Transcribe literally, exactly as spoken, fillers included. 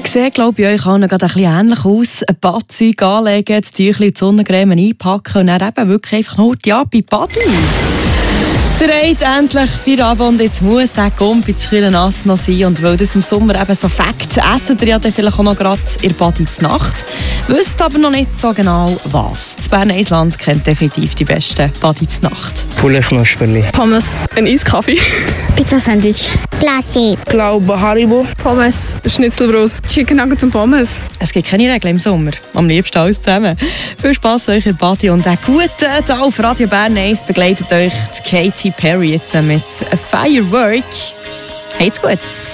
Sieht, glaube ich, euch allen gerade ein bisschen ähnlich aus. Ein Badzeug anlegen, die Tücher in die Sonnencreme einpacken und dann eben wirklich einfach nur die ab in die Body. Der hat endlich Feierabend, jetzt muss der Gumpi zu viel nass noch sein. Und weil das im Sommer eben so fängt, essen ihr ja dann vielleicht auch noch gerade in der Badi zur Nacht. Wisst aber noch nicht so genau was. Das Bern Eisland kennt definitiv die besten Badi zur Nacht. Poulet Knusperli. Pommes. Ein Eiskaffee. Pizza-Sandwich. Classic. Ich glaube Haribo. Pommes. Schnitzelbrot. Chicken Nuggets und Pommes. Es gibt keine Regeln im Sommer. Am liebsten alles zusammen. Viel Spass euch in der Badi und einen guten Tag auf Radio Bern eins begleitet euch die Katy Perry jetzt mit Firework. Habt's gut.